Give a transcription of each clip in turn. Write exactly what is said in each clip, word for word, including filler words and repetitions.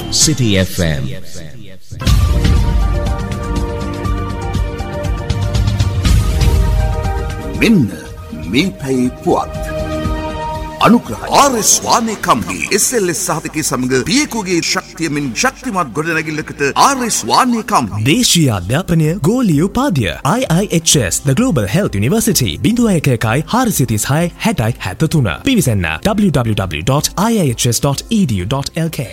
City F M. මෙන්න මේ පැයි පුවත් අනුග්‍රහය R S වානේ company S L S සහතිකයේ සමග පියකුගේ ශක්තියමින් ශක්තිමත් ගොඩනැගිල්ලකට ආර් එස් වානේ කම්පනි දේශීය අධ්‍යාපනය ගෝලීය උපාධිය I I H S The Global Health University zero एक एक चार तीन छह හැටයි හැත්තතුන පිවිසන්න w w w dot i i h s dot e d u dot l k.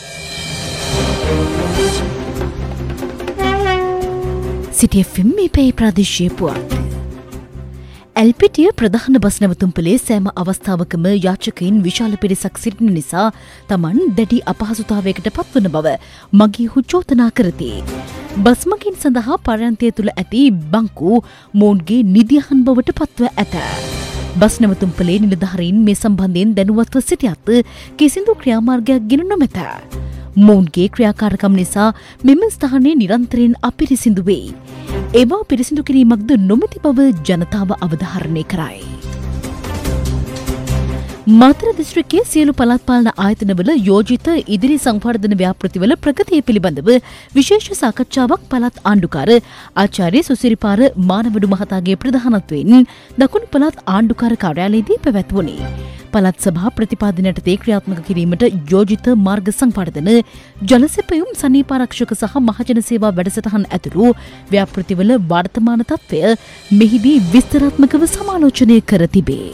City F M මේ පැයි ප්‍රාදේශීය පුවත් එල්පිටිය ප්‍රධාන බස් නැවතුම්පලේ සෑම අවස්ථාවකම යාචකයින් විශාල පිරිසක් සිටින නිසා තමන් දැඩි අපහසුතාවයකට පත්වන බව මගීහු චෝදනා කරති. බස් මගින් සඳහා පරයන්තය තුළ ඇති බංකු මොවුන්ගේ නිදියහන් බවට පත්ව ඇත. බස් නැවතුම්පලේ නිලධාරීන් මේ සම්බන්ධයෙන් දැනුවත්ව සිටියත් කිසිදු ක්‍රියාමාර්ගයක් ගෙන නොමැත. මොවුන්ගේ ක්‍රියාකාරකම් නිසා මෙම ස්ථානය නිරන්තරයෙන් අපිරිසිදු වෙයි. ඒවා පිරිසිදු කිරීමක්ද නොමැති බව ජනතාව අවධාරණය කරයි. මාතර දිස්ත්‍රික්කයේ සියලු පළාත් පාලන ආයතනවල යෝජිත ඉදිරි සංවර්ධන ව්‍යාපෘතිවල ප්‍රගතිය පිළිබඳව විශේෂ සාකච්ඡාවක් පළාත් ආණ්ඩුකාර ආචාර්ය සුසිරිපාර මානවඩු මහතාගේ ප්‍රධානත්වයෙන් දකුණු පළාත් ආණ්ඩුකාර කාර්යාලයේදී පැවැත්වුණි. පළාත් සභා ප්‍රතිපාදනයට ක්‍රියාත්මක කිරීමට යෝජිත මාර්ග සංවර්ධන ජලසෙපයුම් සනීපාරක්ෂක සහ මහජන සේවා වැඩසටහන් ඇතුළු ව්‍යාපෘතිවල වර්තමාන තත්ත්වය මෙහිදී විස්තරාත්මකව සමාලෝචනය කර තිබේ.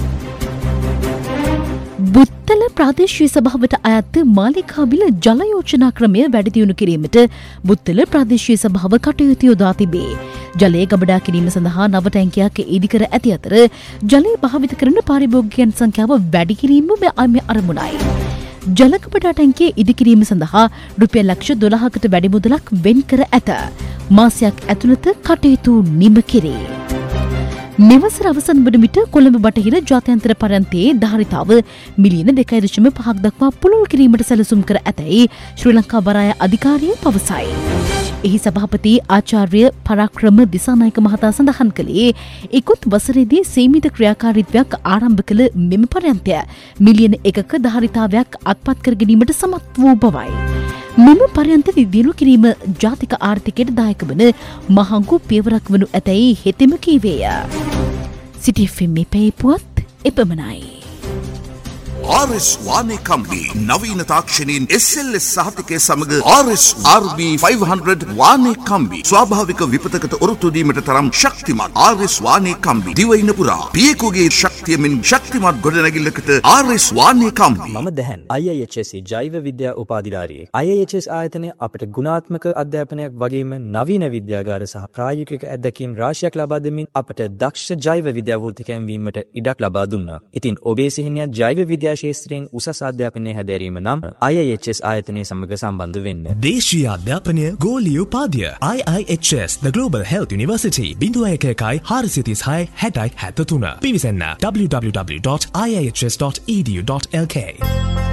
බුත්තල ප්‍රාදේශීය සභාවට අයත් මාලිකාවිල ජල යෝජනා ක්‍රමය වැඩි දියුණු කිරීමට බුත්තල ප්‍රාදේශීය සභාව කටයුතු යොදා තිබේ. ජලය ගබඩා කිරීම සඳහා නව ටැංකියක් ඉදිකර ඇති අතර ජලය භාවිත කරන පාරිභෝගිකයන් සංඛ්‍යාව වැඩි කිරීම මේ අරමුණයි. ජල ගබඩා ටැංකිය ඉදිකිරීම සඳහා රුපියල් ලක්ෂ දොළහකට වැඩි මුදලක් වෙන් කර ඇත. මාසයක් ඇතුළත කටයුතු නිම කෙරේ. මෙවසර අවසන් වන විට කොළඹ බටහිර ජාත්‍යන්තර පරයන්තයේ ධාරිතාව මිලියන දෙකයි දශම පහක් දක්වා පුළුල් කිරීමට සැලසුම් කර ඇතැයි ශ්‍රී ලංකා වරාය අධිකාරිය පවසයි. එහි සභාපති ආචාර්ය පරාක්‍රම දිසානායක මහතා සඳහන් කළේ ඉකුත් වසරේදී සීමිත ක්‍රියාකාරීත්වයක් ආරම්භ කළ මෙම පරයන්තය මිලියන එකක ධාරිතාවයක් අත්පත් කර ගැනීමට සමත් වූ බවයි. මෙම පරයන්ත දියුණු කිරීම ජාතික ආර්ථිකයට දායක වන මහඟු පියවරක් වනු ඇතැයි හෙතෙම කීවේය. City F M පැයි පුවත් එපමණයි. ආර් එස් වානේ කම්පනි නවීන තාක්ෂණයෙන් එස් එල් එස් සහතිකයේ සමග ආර් එස් ආර් බී පන්සිය වානේ කම්බි ස්වාභාවික විපතකට ඔරොත්තු දීමට තරම් ශක්තිමත් ආර් එස් වානේ කම්බි දිවයින පුරා පියකුගේ ශක්තියමින් ශක්තිමත් ගොඩනැගිල්ලකට ආර් එස් වානේ කම්බි. මම දැහන් I I H S ජෛව විද්‍යා උපාධිධාරියෙක්. I I H S ආයතනය අපට ගුණාත්මක අධ්‍යාපනයක් වගේම නවීන විද්‍යාගාර සහ ප්‍රායෝගික අත්දැකීම් රාශියක් ලබා දෙමින් අපට දක්ෂ ජෛව විද්‍යා වෘත්තිකයන් වීමට ඉඩක් ලබා දුන්නා. ඉතින් ඔබේ සිහිනයත් ජෛව විද්‍යා ශාස්ත්‍රයෙන් උසස් අධ්‍යාපනය හැදෑරීම නම් I I H S ආයතනය සමග සම්බන්ධ වෙන්න. දේශීය අධ්‍යාපනය ගෝලීය උපාධිය I I H S The Global Health University zero एक एक चार तीन छह හැටයි හැත්තතුන පිවිසන්න w w w dot i i h s dot e d u dot l k.